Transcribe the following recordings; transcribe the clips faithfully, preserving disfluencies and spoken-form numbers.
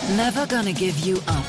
Never gonna give you up.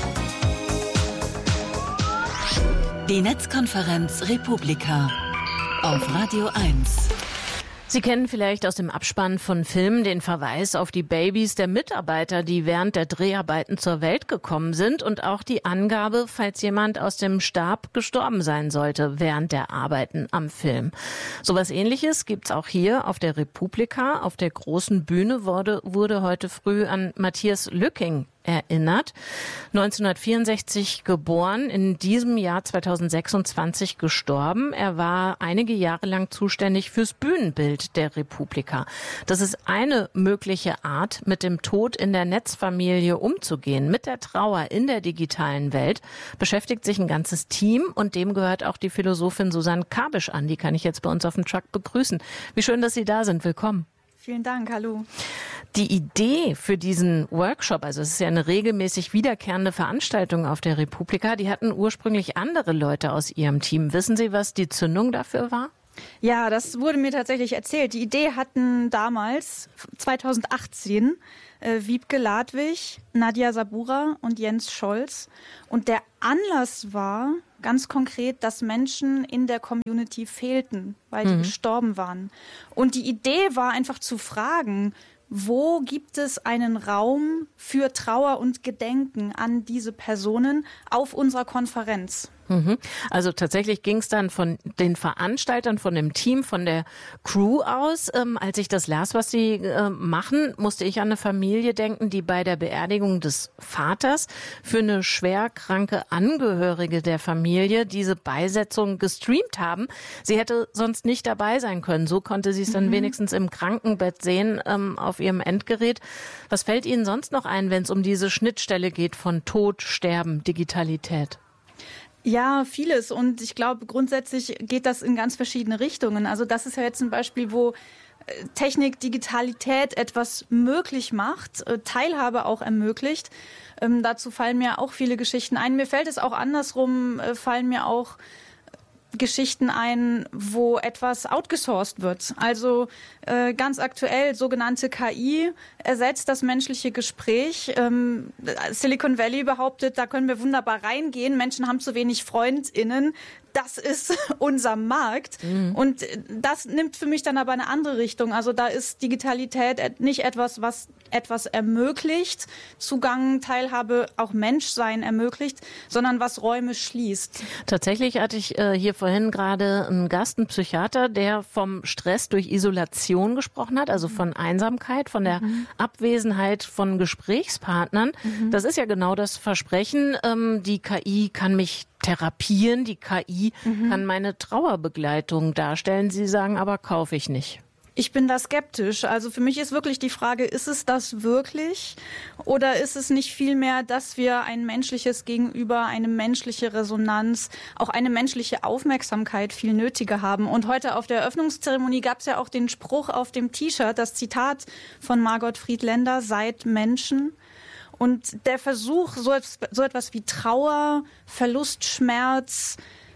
Die Netzkonferenz Republika auf Radio eins. Sie kennen vielleicht aus dem Abspann von Filmen den Verweis auf die Babys der Mitarbeiter, die während der Dreharbeiten zur Welt gekommen sind, und auch die Angabe, falls jemand aus dem Stab gestorben sein sollte während der Arbeiten am Film. Sowas Ähnliches gibt's auch hier auf der Republika. Auf der großen Bühne wurde, wurde heute früh an Matthias Lücking erinnert. neunzehnhundertvierundsechzig geboren, in diesem Jahr zweitausendsechsundzwanzig gestorben. Er war einige Jahre lang zuständig fürs Bühnenbild der Republika. Das ist eine mögliche Art, mit dem Tod in der Netzfamilie umzugehen. Mit der Trauer in der digitalen Welt beschäftigt sich ein ganzes Team, und dem gehört auch die Philosophin Susanne Kabisch an. Die kann ich jetzt bei uns auf dem Truck begrüßen. Wie schön, dass Sie da sind. Willkommen. Vielen Dank, hallo. Die Idee für diesen Workshop, also es ist ja eine regelmäßig wiederkehrende Veranstaltung auf der Republika, die hatten ursprünglich andere Leute aus Ihrem Team. Wissen Sie, was die Zündung dafür war? Ja, das wurde mir tatsächlich erzählt. Die Idee hatten damals, zweitausendachtzehn, äh, Wiebke Ladwig, Nadja Sabura und Jens Scholz. Und der Anlass war ganz konkret, dass Menschen in der Community fehlten, weil die mhm. gestorben waren. Und die Idee war einfach zu fragen, wo gibt es einen Raum für Trauer und Gedenken an diese Personen auf unserer Konferenz? Also tatsächlich ging es dann von den Veranstaltern, von dem Team, von der Crew aus. Ähm, als ich das las, was sie äh, machen, musste ich an eine Familie denken, die bei der Beerdigung des Vaters für eine schwerkranke Angehörige der Familie diese Beisetzung gestreamt haben. Sie hätte sonst nicht dabei sein können. So konnte sie es dann mhm. wenigstens im Krankenbett sehen, ähm, auf ihrem Endgerät. Was fällt Ihnen sonst noch ein, wenn es um diese Schnittstelle geht von Tod, Sterben, Digitalität? Ja, vieles. Und ich glaube, grundsätzlich geht das in ganz verschiedene Richtungen. Also das ist ja jetzt ein Beispiel, wo Technik, Digitalität etwas möglich macht, Teilhabe auch ermöglicht. Ähm, dazu fallen mir auch viele Geschichten ein. Mir fällt es auch andersrum, äh, fallen mir auch Geschichten ein, wo etwas outgesourced wird. Also äh, ganz aktuell sogenannte K I ersetzt das menschliche Gespräch. Ähm, Silicon Valley behauptet, da können wir wunderbar reingehen. Menschen haben zu wenig FreundInnen. Das ist unser Markt. Mhm. Und das nimmt für mich dann aber eine andere Richtung. Also da ist Digitalität nicht etwas, was etwas ermöglicht, Zugang, Teilhabe, auch Menschsein ermöglicht, sondern was Räume schließt. Tatsächlich hatte ich äh, hier vorhin gerade einen Gast, einen Psychiater, der vom Stress durch Isolation gesprochen hat, also von Einsamkeit, von der mhm. Abwesenheit von Gesprächspartnern. Mhm. Das ist ja genau das Versprechen. Ähm, die K I kann mich therapieren, die K I mhm. kann meine Trauerbegleitung darstellen. Sie sagen aber, kaufe ich nicht. Ich bin da skeptisch. Also für mich ist wirklich die Frage, ist es das wirklich? Oder ist es nicht vielmehr, dass wir ein menschliches Gegenüber, eine menschliche Resonanz, auch eine menschliche Aufmerksamkeit viel nötiger haben? Und heute auf der Eröffnungszeremonie gab es ja auch den Spruch auf dem T-Shirt, das Zitat von Margot Friedländer, seid Menschen. Und der Versuch, so etwas, so etwas wie Trauer, Verlust, Schmerz,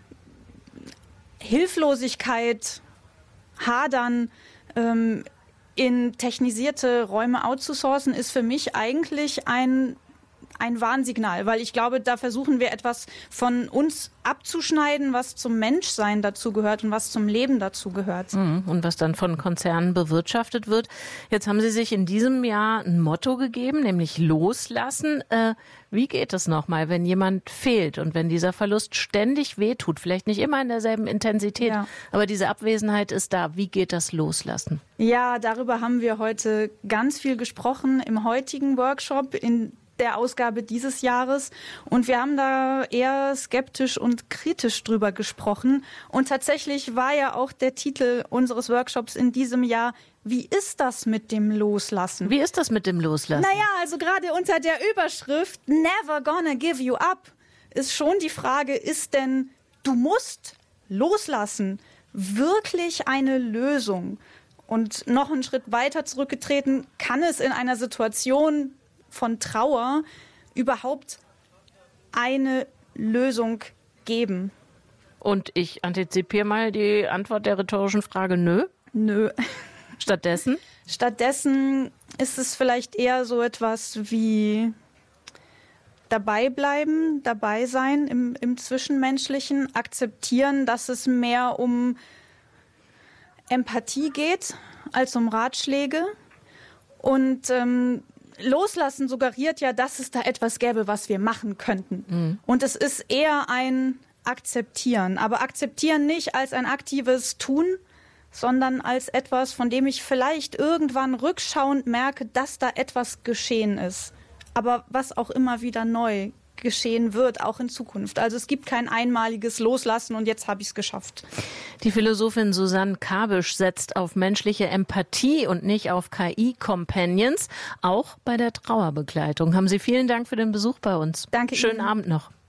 Hilflosigkeit, Hadern, ähm, in technisierte Räume outzusourcen, ist für mich eigentlich ein ein Warnsignal, weil ich glaube, da versuchen wir etwas von uns abzuschneiden, was zum Menschsein dazugehört und was zum Leben dazugehört. Und was dann von Konzernen bewirtschaftet wird. Jetzt haben Sie sich in diesem Jahr ein Motto gegeben, nämlich loslassen. Äh, wie geht es nochmal, wenn jemand fehlt und wenn dieser Verlust ständig wehtut? Vielleicht nicht immer in derselben Intensität, ja. aber diese Abwesenheit ist da. Wie geht das Loslassen? Ja, darüber haben wir heute ganz viel gesprochen im heutigen Workshop, in der Ausgabe dieses Jahres. Und wir haben da eher skeptisch und kritisch drüber gesprochen. Und tatsächlich war ja auch der Titel unseres Workshops in diesem Jahr: Wie ist das mit dem Loslassen? Wie ist das mit dem Loslassen? Naja, also gerade unter der Überschrift Never gonna give you up ist schon die Frage, ist denn du musst loslassen wirklich eine Lösung? Und noch einen Schritt weiter zurückgetreten, kann es in einer Situation von Trauer überhaupt eine Lösung geben? Und ich antizipiere mal die Antwort der rhetorischen Frage: Nö. Nö. Stattdessen? Stattdessen ist es vielleicht eher so etwas wie dabei bleiben, dabei sein im, im Zwischenmenschlichen, akzeptieren, dass es mehr um Empathie geht als um Ratschläge. Und ähm, Loslassen suggeriert ja, dass es da etwas gäbe, was wir machen könnten. Mhm. Und es ist eher ein Akzeptieren. Aber Akzeptieren nicht als ein aktives Tun, sondern als etwas, von dem ich vielleicht irgendwann rückschauend merke, dass da etwas geschehen ist. Aber was auch immer wieder neu geschehen wird, auch in Zukunft. Also es gibt kein einmaliges Loslassen und jetzt habe ich es geschafft. Die Philosophin Susanne Kabisch setzt auf menschliche Empathie und nicht auf K I-Companions, auch bei der Trauerbegleitung. Haben Sie vielen Dank für den Besuch bei uns. Danke Schönen Ihnen. Abend noch.